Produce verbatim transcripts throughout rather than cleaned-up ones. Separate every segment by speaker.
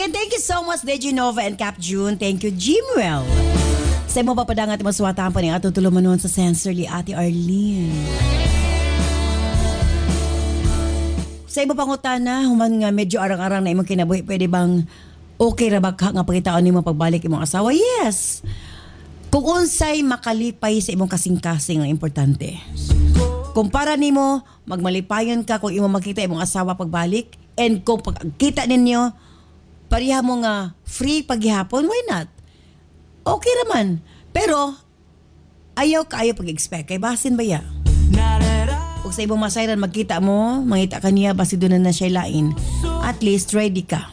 Speaker 1: Again, thank you so much, Deji Nova and Cap June. Thank you, Jimwell. Sa mo papadangat mo suwatahan pa niya atong tulumanon sa sensorly Ate Arlene. Sa iba pangutana, human nga medyo arang-arang na imong kinabuhi, pwede bang okay ra ba ka nga pagkitaon nimo pagbalik imong asawa? Yes. Kung unsay makalipay sa imong kasing-kasing ang importante. Kung para nimo magmalipayon ka kung imong makita imong asawa pagbalik, and kung pagkita ninyo pareha mo nga free paghihapon, why not? Okay raman. Pero ayaw ka ayaw pag-expect kay basin ba ya? Kung sa ibang masayran magkita mo, mangita ka niya basi doon na siya lain, at least ready ka.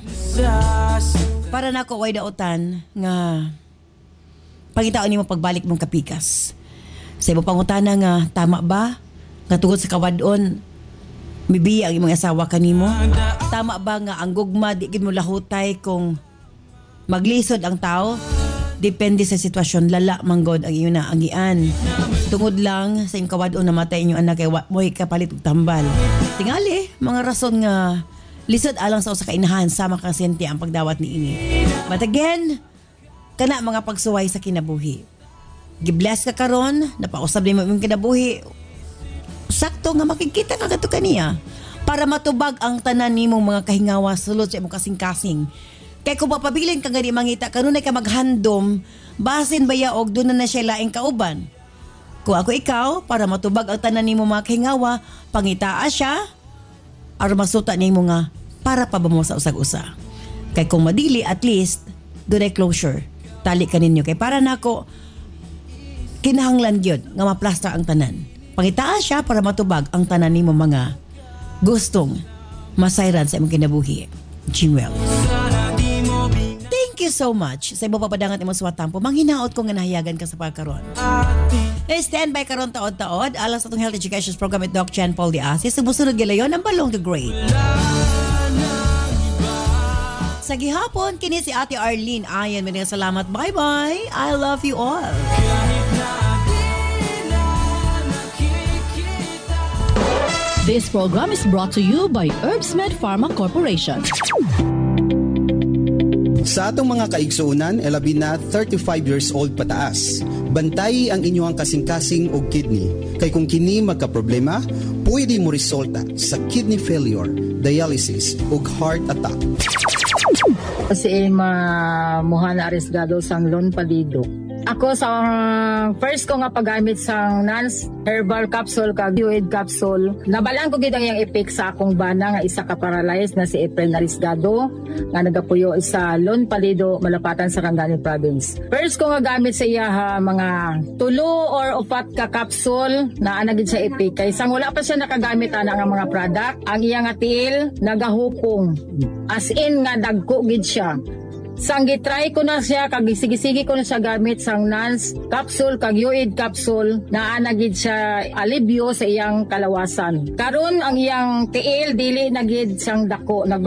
Speaker 1: Para na ako way daotan nga pangitaon nimo pagbalik mong kapikas. Sa ibang pangutana nga tama ba nga tungod sa kawadon mibiya ang imong asawa kanimo? Tama ba nga ang gugma di gid mo lahutay kung maglisod ang tao? Depende sa sitwasyon, lala manggod ang iyon na angian. Tungod lang sa imong kawadon namatay inyong anak kay mo'y kapalit og tambal. Tingali mga rason nga lisod alang sa usa ka inahan sama kang sente ang pagdawat ni ini. But again, kana mga pagsuway sa kinabuhi. Gibless ka karon, napausab nimo imong kinabuhi. Sakto nga makikita ka kadto kaniya para matubag ang tanan nimong mga kahingawa sulod sa imong kasing-kasing. Kay kung papabilin ka gani mangita kanunay ka maghandom, basin baya og doon na, na siya laing kauban. Kung ako ikaw, para matubag ang tanan nimo mga kahingawa, pangitaa siya aron masuta nimo nga para pa ba mo sa usag-usa. Kay kung madili, at least doon ay closure. Tali ka ninyo. Kay para nako kinahanglan gyud nga maplastar ang tanan. Pangitaa siya para matubag ang tanan nimo mga gustong masayran sa imong kinabuhi. Jimwell. Thank you so much. Sa iba papadangat imong suwatampo, manghinaot ko nga nahayagan ka sa pagkaron. E stand by karon taod-taod alang sa itong health education program at Doc Jan Paul Diaz. Sumusunod galayon ang Balong the Great. Sa gihapon, kini si Ate Arlene Ayan. Maraming salamat. Bye-bye. I love you all.
Speaker 2: This program is brought to you by Herbsmed Pharma Corporation.
Speaker 3: Sa atong mga kaigsuunan, elabi na thirty-five years old pataas. Bantay ang inyong kasing-kasing og kidney. Kay kung kini magka-problema, pwede mo resulta sa kidney failure, dialysis ug heart attack.
Speaker 4: Si Emma Mohana Arriesgado Sanglon Palido. Ako sa first ko nga paggamit sa Nance Herbal Capsule kag Fluid Capsule, nabalaan ko gid ang iyang effect sa akong bana nga isa ka paralyzed na si April Arriesgado nga nagapuyo sa Lon Palido, Malapatan sa Cangani Province. First ko nga gamit sa iya ha, mga tulo or upat ka capsule na anagid sa effect kay sang wala pa siya nakagamit ana nga mga product, ang iya nga tiil nagahukong. As in nga dagko gid siya. Sang gitry ko na siya, kag sige-sige ko na siya gamit sang Nance capsule kag Fluid capsule na anagid siya alibyo sa iyang kalawasan. Karon ang iyang tiil dili na gid siyang dako.